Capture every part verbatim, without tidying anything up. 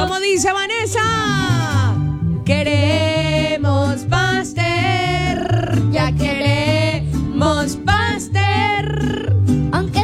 ¿Cómo dice Vanessa? Queremos pastel, ya queremos pastel. Aunque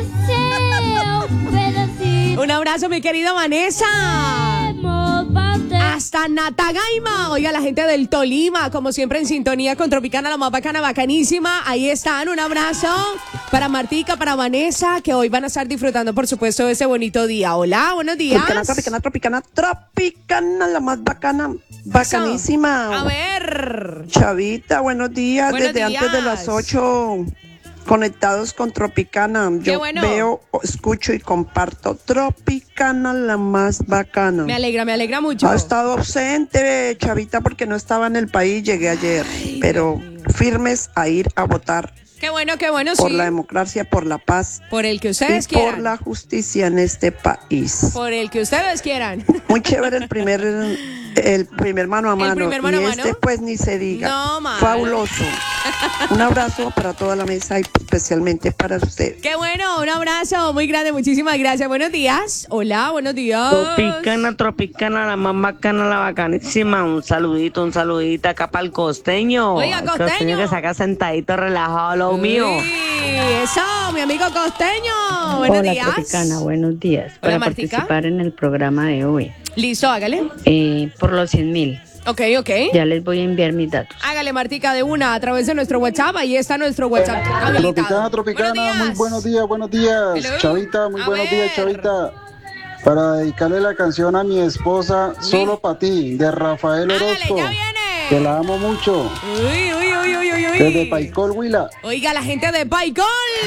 sea un pedacito. Un abrazo, mi querida Vanessa. Queremos pastel. Hasta Natagaima. Oiga, la gente del Tolima, como siempre en sintonía con Tropicana, la más bacana, bacanísima. Ahí están, un abrazo para Martica, para Vanessa, que hoy van a estar disfrutando, por supuesto, de ese bonito día. Hola, buenos días. Tropicana, tropicana, tropicana, tropicana, la más bacana, bacanísima. A ver. Chavita, buenos días. Buenos Desde días. antes de las ocho, conectados con Tropicana. Qué Yo bueno. veo, escucho y comparto. Tropicana, la más bacana. Me alegra, me alegra mucho. Ha estado ausente, Chavita, porque no estaba en el país. Llegué ayer, pero firmes a ir a votar. Qué bueno, qué bueno, Por sí. la democracia, por la paz Por el que ustedes y quieran. por la justicia en este país. Por el que ustedes quieran. Muy chévere el primer el primer mano a mano. primer mano y a este mano. pues ni se diga. No, mano. Fabuloso. Un abrazo para toda la mesa y especialmente para usted. Qué bueno, un abrazo muy grande, muchísimas gracias. Buenos días. Hola, buenos días. Tropicana, tropicana, la más bacana, la bacanísima. Un saludito, un saludito acá para el costeño. Oiga, El costeño. que saca sentadito, relajado, lo mío. Uy, eso, mi amigo costeño. Buenos Hola, días. Tropicana, buenos días. Hola, Para Martica. participar en el programa de hoy, Listo, hágale. eh, por los cien mil, Ok, ok. ya les voy a enviar mis datos. Hágale, Martica, de una a través de nuestro WhatsApp. Ahí está nuestro WhatsApp habilitado. Tropicana, tropicana, muy buenos días, buenos días. Hello. Chavita, muy A buenos ver. días, Chavita. Para dedicarle la canción a mi esposa, Solo para ti, de Rafael Hágale, Orozco. ya viene. Que la amo mucho. Uy, uy, uy, uy, uy, uy. Desde Paicol, Huila. Oiga, la gente de Paicol.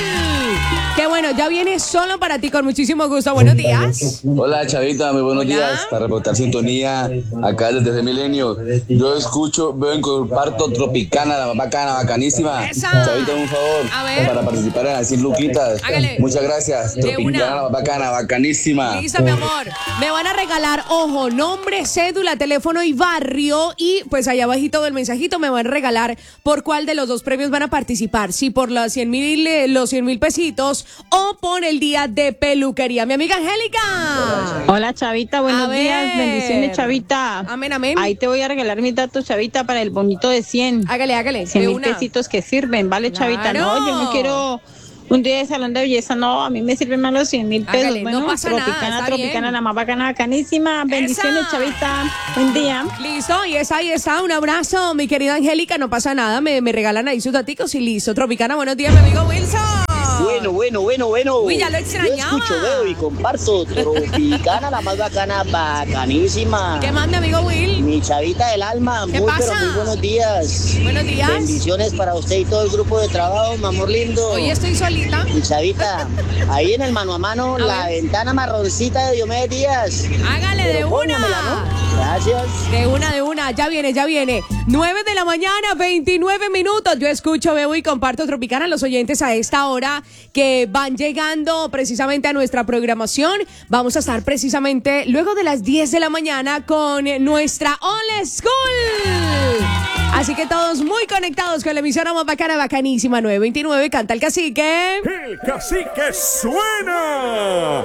Qué bueno, ya viene solo para ti con muchísimo gusto. Buenos días. Hola Chavita, muy buenos Hola. días. Para reportar sintonía acá desde Milenio. Yo escucho, veo en comparto Tropicana, la más bacana, bacanísima. Esa. Chavita, un favor. A ver. Para participar en así Luquitas. Hágale. Muchas gracias. De Tropicana, una. la más bacana, bacanísima. Listo, mi amor. Me van a regalar, ojo, nombre, cédula, teléfono y barrio. Y pues allá abajito del mensajito me van a regalar por cuál de los dos premios van a participar. Si por los cien mil, eh, los cien mil pesitos o por el día de peluquería. Mi amiga Angélica. Hola Chavita, A buenos ver. días, bendiciones Chavita. Amén, amén. Ahí te voy a regalar mis datos Chavita para el bonito de cien. Hágale, hágale. cien de mil una. pesitos que sirven, ¿vale Chavita? Claro. No, yo no quiero un día de salón de belleza, no, a mí me sirven más los cien mil pesos. Hágale, no Bueno, pasa nada, tropicana, está tropicana, bien. la más bacana, bacanísima. Bendiciones ¡Esa! Chavita, buen día. Listo, y esa ahí está, un abrazo, mi querida Angélica, no pasa nada, me, me regalan ahí sus daticos y listo. Tropicana, buenos días, mi amigo Wilson. Bueno, bueno, bueno, bueno. Uy, ya lo extrañaba. Yo escucho, veo y comparto. Tropicana, la más bacana, bacanísima. ¿Qué más, mi amigo Will? Mi Chavita del alma, ¿Qué muy pasa? pero muy buenos días. Buenos días. Bendiciones para usted y todo el grupo de trabajo, mi amor lindo. Hoy estoy solita. Mi Chavita, ahí en el mano a mano, A la ver. ventana marroncita de Diomedes Díaz. Hágale de Pero póngamela, una. ¿no? Gracias. De una, de una, ya viene, ya viene. nueve de la mañana, veintinueve minutos. Yo escucho, veo y comparto Tropicana, los oyentes a esta hora que van llegando precisamente a nuestra programación. Vamos a estar precisamente luego de las diez de la mañana con nuestra Old School. Así que todos muy conectados con la emisora más bacana, bacanísima. nueve veintinueve, canta el cacique. El cacique suena.